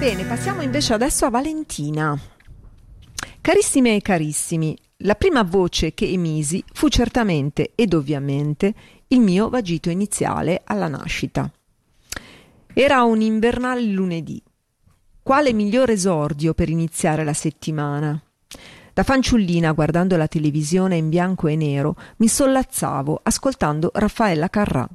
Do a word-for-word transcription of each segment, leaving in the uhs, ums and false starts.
Bene, passiamo invece adesso a Valentina. Carissime e carissimi, la prima voce che emisi fu certamente ed ovviamente il mio vagito iniziale alla nascita. Era un invernale lunedì. Quale migliore esordio per iniziare la settimana? Da fanciullina, guardando la televisione in bianco e nero, mi sollazzavo ascoltando Raffaella Carrà.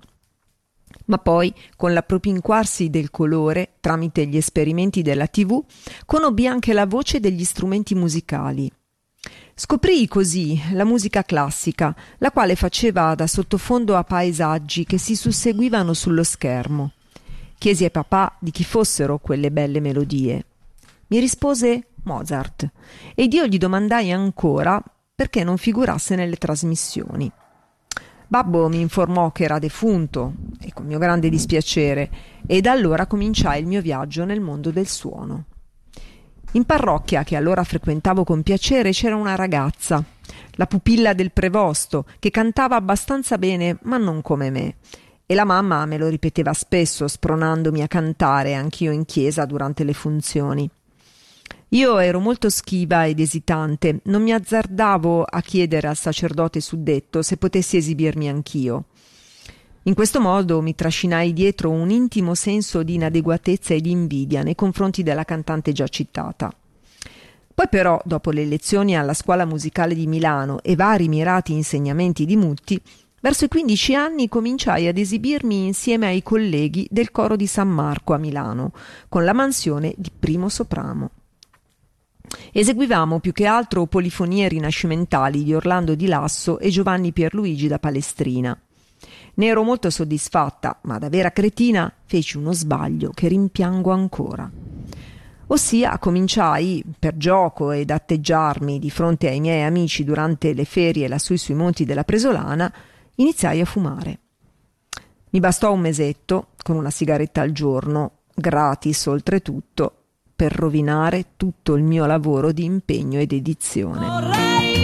Ma poi, con l'appropinquarsi del colore, tramite gli esperimenti della tivù, conobbi anche la voce degli strumenti musicali. Scoprii così la musica classica, la quale faceva da sottofondo a paesaggi che si susseguivano sullo schermo. Chiesi ai papà di chi fossero quelle belle melodie. Mi rispose Mozart, ed io gli domandai ancora perché non figurasse nelle trasmissioni. Babbo mi informò che era defunto, e con mio grande dispiacere, e da allora cominciai il mio viaggio nel mondo del suono. In parrocchia, che allora frequentavo con piacere, c'era una ragazza, la pupilla del prevosto, che cantava abbastanza bene, ma non come me, e la mamma me lo ripeteva spesso, spronandomi a cantare anch'io in chiesa durante le funzioni. Io ero molto schiva ed esitante, non mi azzardavo a chiedere al sacerdote suddetto se potessi esibirmi anch'io. In questo modo mi trascinai dietro un intimo senso di inadeguatezza e di invidia nei confronti della cantante già citata. Poi però, dopo le lezioni alla scuola musicale di Milano e vari mirati insegnamenti di Mutti, verso i quindici anni cominciai ad esibirmi insieme ai colleghi del coro di San Marco a Milano, con la mansione di primo soprano. Eseguivamo più che altro polifonie rinascimentali di Orlando di Lasso e Giovanni Pierluigi da Palestrina. Ne ero molto soddisfatta, ma da vera cretina feci uno sbaglio che rimpiango ancora. Ossia, cominciai, per gioco ed atteggiarmi di fronte ai miei amici durante le ferie lassù sui monti della Presolana, iniziai a fumare. Mi bastò un mesetto, con una sigaretta al giorno, gratis oltretutto, per rovinare tutto il mio lavoro di impegno ed edizione.